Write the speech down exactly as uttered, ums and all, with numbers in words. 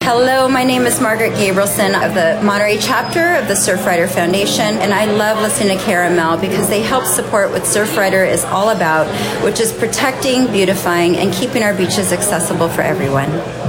Hello, my name is Margaret Gabrielson of the Monterey chapter of the Surfrider Foundation, and I love listening to Caramel because they help support what Surfrider is all about, which is protecting, beautifying, and keeping our beaches accessible for everyone.